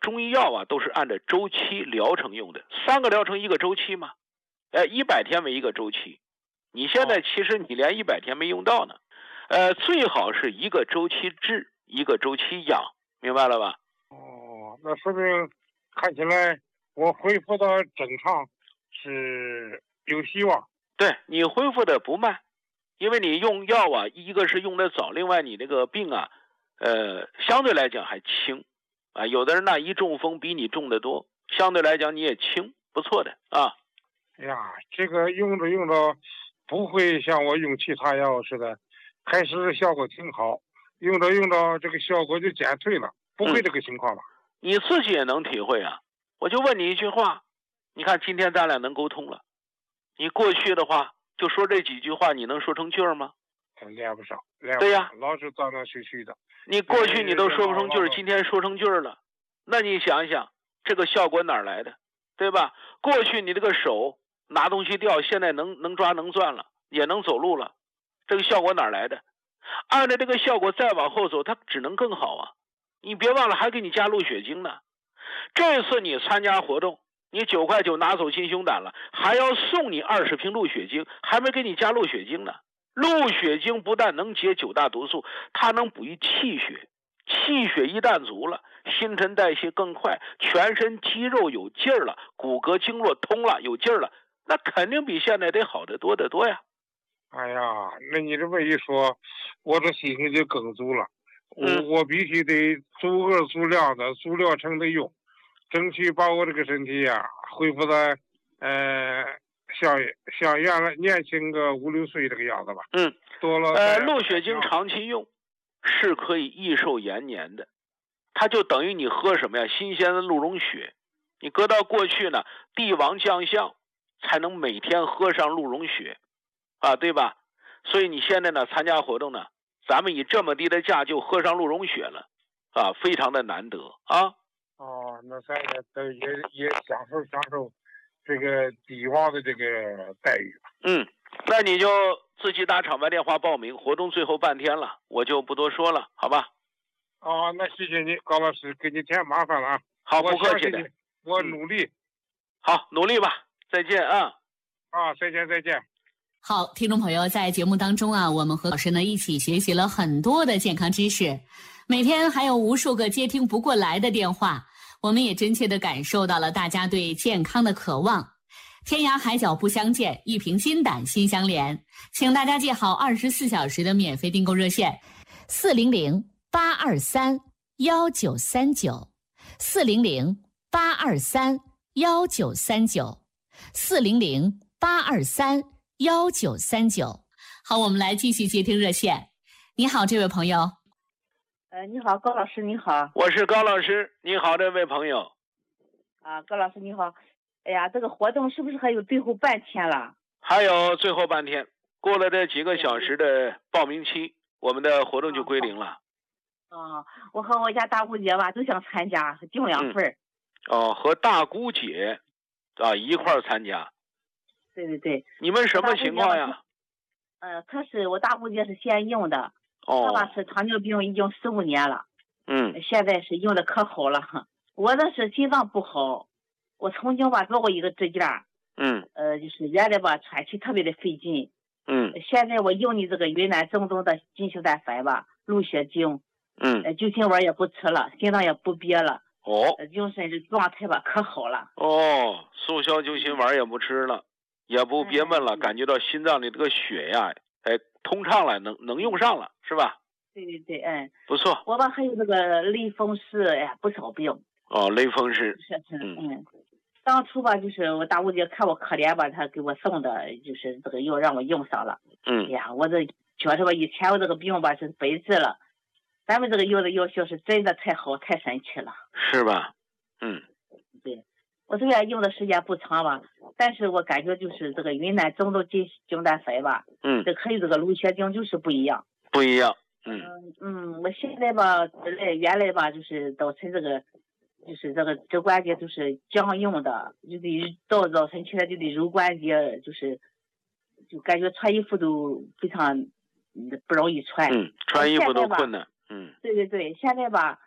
中医药啊都是按照周期疗程用的，3个疗程1个周期嘛，100天为1个周期。你现在其实你连100天没用到呢，最好是1个周期治，1个周期养，明白了吧？ 那说明看起来我恢复到正常是有希望。 对，你恢复的不慢，因为你用药啊，一个是用的早，另外你这个病啊，相对来讲还轻啊。有的人呢一中风比你重得多，相对来讲你也轻，不错的啊。 哎呀，这个用着用着不会像我用其他药似的，开始效果挺好，用着用着这个效果就减退了，不会这个情况吧？ 你自己也能体会啊。我就问你一句话，你看今天咱俩能沟通了，你过去的话就说这几句话，你能说成句儿吗？ 练不上， 对呀， 老是断断续续的。 你过去你都说不成句儿，今天说成句儿了，那你想一想，这个效果哪儿来的？对吧？过去你这个手拿东西掉，现在能抓能攥了，也能走路了，这个效果哪儿来的？按照这个效果再往后走，它只能更好啊！你别忘了还给你加鹿血精呢。这次你参加活动，你9块9拿走金胸胆了，还要送你20瓶鹿血精，还没给你加鹿血精呢。鹿血精不但能解9大毒素，它能补益气血，气血一旦足了，新陈代谢更快，全身肌肉有劲儿了，骨骼经络通了，有劲儿了，那肯定比现在得好得多得多呀。 哎呀，那你这么一说，我这信心就更足了。我必须得足额足量的、足疗程的用，争取把我这个身体呀恢复在像原来年轻个5、6岁这个样子吧。多了鹿血精长期用是可以益寿延年的，它就等于你喝什么呀？新鲜的鹿茸血。你搁到过去呢，帝王将相才能每天喝上鹿茸血啊，对吧？所以你现在呢参加活动呢，咱们以这么低的价就喝上鹿茸血了啊，非常的难得啊。 那咱也享受这个帝王的这个待遇。 那你就自己打厂牌电话报名，活动最后半天了，我就不多说了，好吧？ 那谢谢你，高老师，给你添麻烦了啊。 好，不客气的， 我努力。 好，努力吧，再见啊。 再见。 好，听众朋友，在节目当中啊，我们和老师呢一起学习了很多的健康知识，每天还有无数个接听不过来的电话，我们也真切地感受到了大家对健康的渴望。天涯海角不相见，一瓶金胆心相连，请大家记好24小时的免费订购热线，400-823-1939，400-823-1939。好，我们来继续接听热线。你好，这位朋友。 你好，高老师，你好。 我是高老师，你好，这位朋友。 高老师你好。哎呀，这个活动是不是还有最后半天了？ 还有最后半天，过了这几个小时的报名期，我们的活动就归零了。 我和我家大姑姐吧都想参加，订2份。 和大姑姐一块儿参加。 对。 你们什么情况呀？ 我大姑姐是先用的，她吧是糖尿病已经15年了。现在是用的可好了。我那是心脏不好，我曾经吧做过一个支架。就是原来吧喘气特别的费劲。现在我用你这个云南正宗的金星丹粉吧，鹿血精。酒精丸也不吃了，心脏也不憋了。精神的状态吧可好了。 速效救心丸也不吃了，也不憋闷了，感觉到心脏里这个血呀，通畅了，能用上了，是吧？ 对， 不错。 我吧还有这个类风湿，不少病。 类风湿。 当初吧就是我大姑姐看我可怜吧，她给我送的就是这个药让我用上了。我这觉着吧以前我这个病吧是白治了，咱们这个药的药效是真的太好太神奇了。 是吧？ 对，我虽然用的时间不长吧，但是我感觉就是这个云南正宗金星丹粉吧，这和这个鹿血精就是不一样。我现在吧原来吧就是早晨这个就是这个指关节就是僵硬的，就得到早晨起来就得揉关节，就感觉穿衣服都非常不容易穿。 穿衣服都困难。 对，现在吧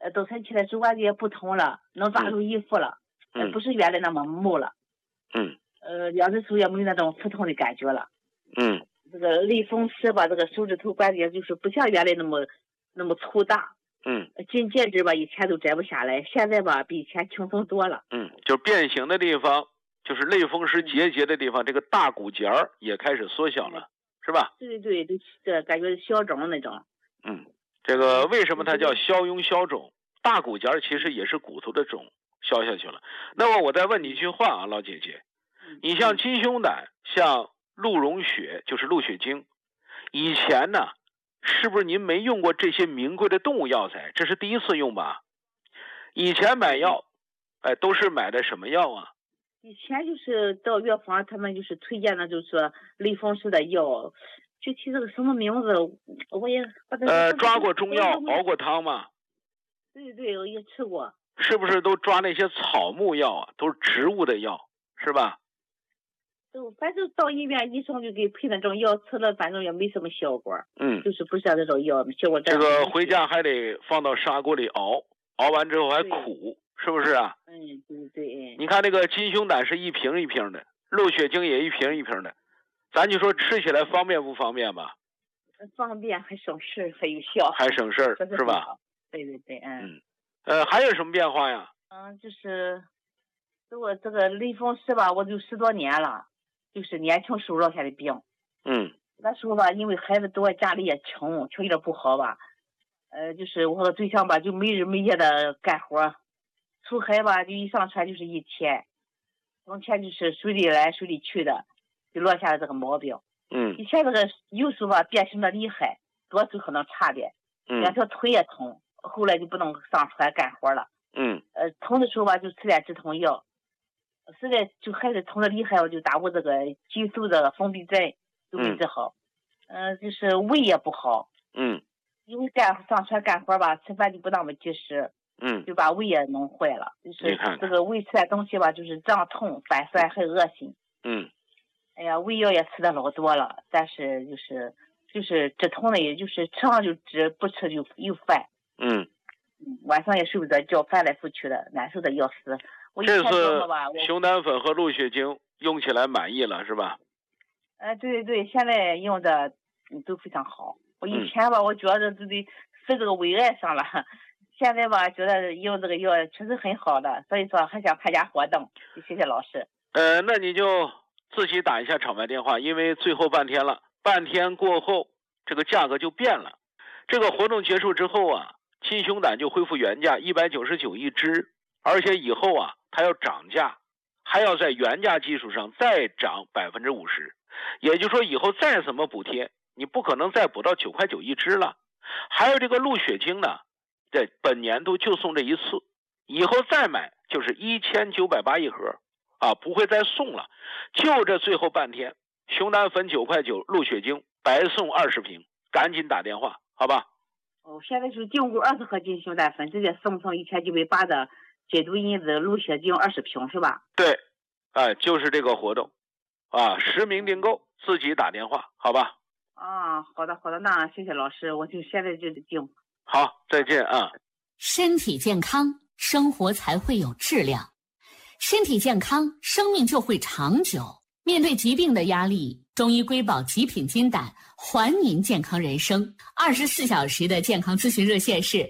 抖抻起来手关节不痛了，能抓住衣服了，不是原来那么木了。两只手也没有那种刺痛的感觉了。这个类风湿吧，这个手指头关节就是不像原来那么粗大。紧戒指吧，以前都摘不下来，现在吧比以前轻松多了。 就变形的地方，就是类风湿结节的地方，这个大骨节也开始缩小了，是吧？ 对，这感觉消肿那种。 这个为什么它叫消痈消肿？大骨节其实也是骨头的肿消下去了。那么我再问你一句话啊，老姐姐，你像金胸胆，像鹿茸血，就是鹿血精，以前呢，是不是您没用过这些名贵的动物药材？这是第一次用吧？以前买药，都是买的什么药啊？ 以前就是到药房，他们就是推荐的，就是说类风湿的药，具体这个什么名字我也抓过中药熬过汤吗？ 对，我也吃过。 是不是都抓那些草木药啊？都是植物的药，是吧？ 反正到医院，医生就给配那种药，吃了反正也没什么效果。就是不像这种药效果。 这个回家还得放到砂锅里熬，熬完之后还苦，是不是啊？ 对。 你看那个金胸胆是一瓶一瓶的，鹿血精也一瓶一瓶的，咱就说吃起来方便不方便吧？ 方便，还省事，还有效。 还省事儿，是吧？ 对。 还有什么变化呀？ 就是我这个类风湿吧，我就10多年了。就是年轻时候落下的病。那时候吧，因为孩子多，家里也穷，条件不好吧。就是我和对象吧，就没日没夜的干活，出海吧，就一上船就是一天，从前就是水里来水里去的，就落下了这个毛病。以前这个有时候吧变形的厉害，多手可能差点，两条腿也痛，后来就不能上船干活了。痛的时候吧，就吃点止痛药。实在就还是痛的厉害，我就打过这个激素的封闭针，都没治好。就是胃也不好。因为上船干活吧，吃饭就不那么及时。就把胃也弄坏了。就是这个胃吃点东西吧，就是胀痛、反酸还恶心。哎呀，胃药也吃的老多了，但是就是止痛的，也就是吃上就止，不吃就又犯。晚上也睡不着觉，翻来覆去的，难受的要死。 这次熊胆粉和鹿血精用起来满意了是吧？ 对，现在用的都非常好。我以前吧，我觉得都得死这个胃癌上了，现在吧，觉得用这个药确实很好的，所以说还想参加活动。谢谢老师。 那你就自己打一下场外电话，因为最后半天了，半天过后这个价格就变了。这个活动结束之后啊，金胸胆就恢复原价199一支，而且以后啊它要涨价，还要在原价基础上再涨50%，也就是说以后再怎么补贴，你不可能再补到9块9一支了。还有这个鹿血精呢，在本年度就送这一次，以后再买就是1980一盒啊，不会再送了。就这最后半天，熊胆粉9块9，鹿血精白送20瓶，赶紧打电话，好吧？ 现在是订购20盒金熊胆粉，直接送1980的解毒因子鹿血精20瓶是吧？ 对，就是这个活动啊，10名订购，自己打电话，好吧？ 好的，那谢谢老师，我就现在就订。 好，再见啊！ 身体健康，生活才会有质量；身体健康，生命就会长久。面对疾病的压力，中医瑰宝极品金胆还您健康人生。24小时的健康咨询热线是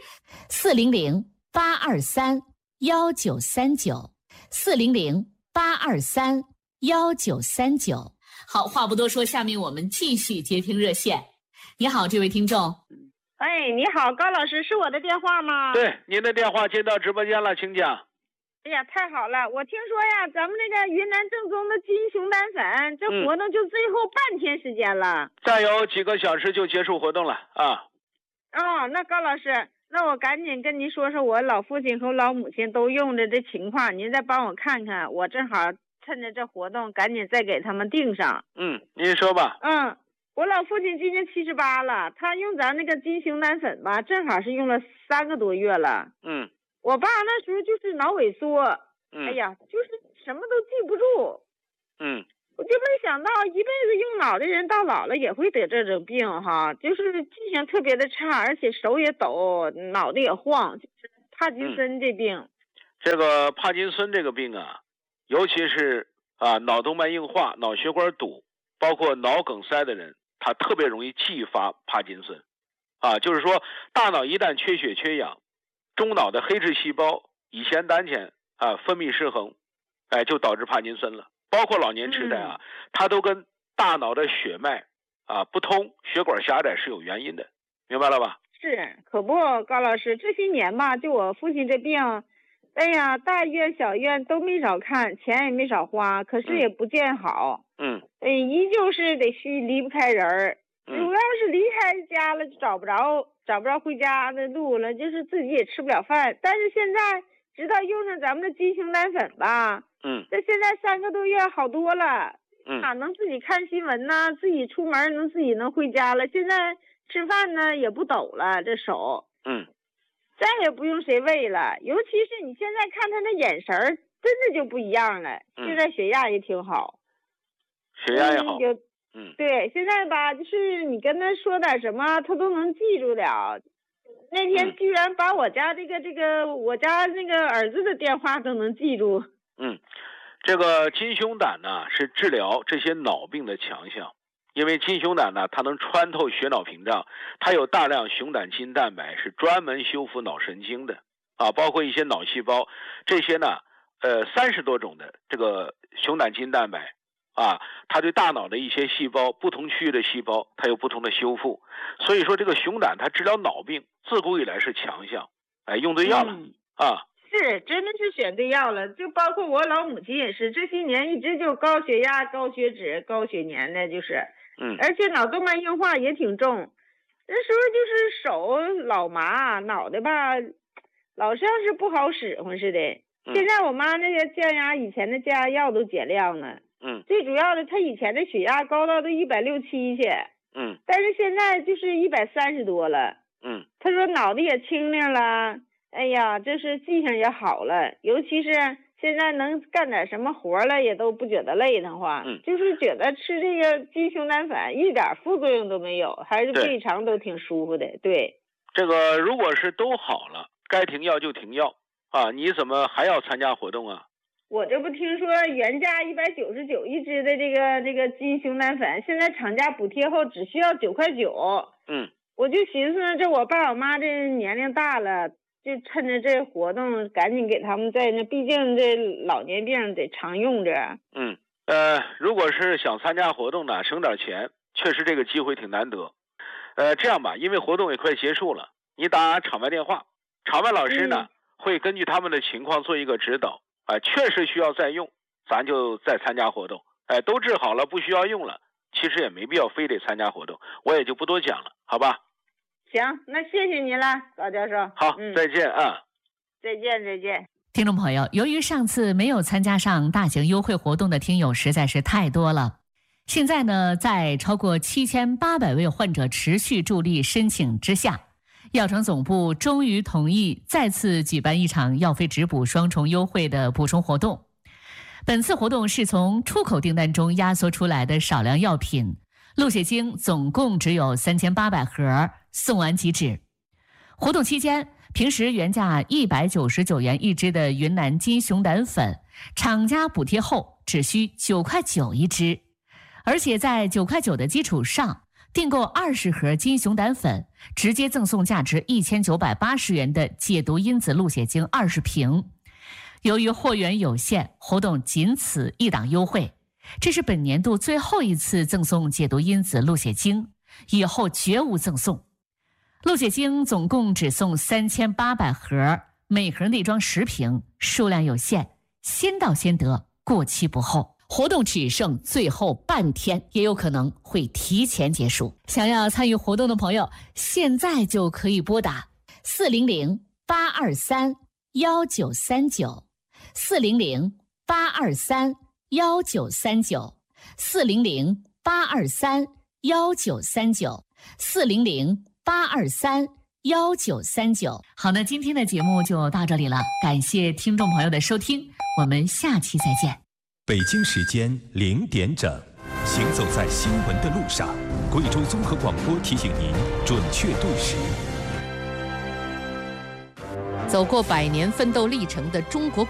400-823-1939，400-823-1939。好，话不多说，下面我们继续接听热线。你好，这位听众。 你好，高老师，是我的电话吗？ 对，您的电话接到直播间了，请讲。 哎呀，太好了！我听说呀，咱们这个云南正宗的金熊胆粉，这活动就最后半天时间了。 再有几个小时就结束活动了啊。 那高老师，那我赶紧跟您说说我老父亲和老母亲都用的这情况，您再帮我看看，我正好趁着这活动赶紧再给他们订上。 您说吧。 我老父亲今年78了，他用咱那个金熊胆粉吧，正好是用了3个多月了。我爸那时候就是脑萎缩，哎呀，就是什么都记不住。我就没想到一辈子用脑的人到老了也会得这种病哈，就是记性特别的差，而且手也抖，脑袋也晃， 帕金森这病。 这个帕金森这个病啊，尤其是脑动脉硬化、脑血管堵，包括脑梗塞的人，他特别容易继发帕金森。就是说大脑一旦缺血缺氧，中脑的黑质细胞、乙酰胆碱分泌失衡，就导致帕金森了。包括老年痴呆它都跟大脑的血脉不通、血管狭窄是有原因的，明白了吧？ 是，可不，高老师，这些年吧，就我父亲这病，哎呀，大医院、小医院都没少看，钱也没少花，可是也不见好。依旧是离不开人儿。主要是离开家了，就找不着回家的路了，就是自己也吃不了饭。但是现在直到用上咱们的金熊胆粉吧，这现在3个多月好多了，哪能自己看新闻呢？自己出门自己能回家了。现在吃饭呢也不抖了，这手，再也不用谁喂了。尤其是你现在看他那眼神儿，真的就不一样了。现在血压也挺好， 血压也好。 对，现在吧，就是你跟他说点什么，他都能记住了。那天居然把我家我家那个儿子的电话都能记住。 这个金熊胆呢是治疗这些脑病的强项，因为金熊胆呢它能穿透血脑屏障，它有大量熊胆金蛋白，是专门修复脑神经的包括一些脑细胞，这些呢30多种的这个熊胆金蛋白。它对大脑的一些细胞，不同区域的细胞，它有不同的修复。所以说，这个熊胆它治疗脑病，自古以来是强项。用对药了是，真的是选对药了。就包括我老母亲也是，这些年一直就高血压、高血脂、高血粘的，就是，而且脑动脉硬化也挺重。那时候就是手老麻，脑袋吧，老像是不好使唤似的。现在我妈那个降压，以前的降压药都减量了。最主要的，他以前的血压高到都160、170去，但是现在就是130多了，他说脑袋也清亮了，哎呀，这是记性也好了，尤其是现在能干点什么活了，也都不觉得累得慌，就是觉得吃这个金熊胆粉一点副作用都没有，还是胃肠都挺舒服的。对， 这个如果是都好了，该停药就停药你怎么还要参加活动啊？ 我这不听说原价199一支的这个金熊胆粉，现在厂家补贴后只需要9块9。我就寻思这我爸我妈这年龄大了，就趁着这活动赶紧给他们在那，毕竟这老年病得常用着。 如果是想参加活动呢，省点钱，确实这个机会挺难得。这样吧，因为活动也快结束了，你打场外电话，场外老师呢会根据他们的情况做一个指导。确实需要再用，咱就再参加活动。都治好了，不需要用了，其实也没必要非得参加活动，我也就不多讲了，好吧？ 行，那谢谢你了，高教授。 好，再见再见。 听众朋友，由于上次没有参加上大型优惠活动的听友实在是太多了，现在呢，在超过7800位患者持续助力申请之下，药城总部终于同意再次举办一场药费直补双重优惠的补充活动。本次活动是从出口订单中压缩出来的少量药品，鹿血精总共只有3800盒，送完即止。活动期间，平时原价199元一支的云南金熊胆粉，厂家补贴后只需9块9一支，而且在9块9的基础上，订购20盒金熊胆粉，直接赠送价值1980元的解毒因子鹿血精20瓶。由于货源有限，活动仅此一档优惠，这是本年度最后一次赠送解毒因子鹿血精，以后绝无赠送。鹿血精总共只送3800盒，每盒内装10瓶，数量有限，先到先得，过期不候。活动只剩最后半天，也有可能会提前结束。想要参与活动的朋友，现在就可以拨打400-823-1939 400-823-1939 400-823-1939 400-823-1939。好，那今天的节目就到这里了，感谢听众朋友的收听，我们下期再见。 北京时间0点整，行走在新闻的路上，贵州综合广播提醒您准确对时。 走过100年奋斗历程的中国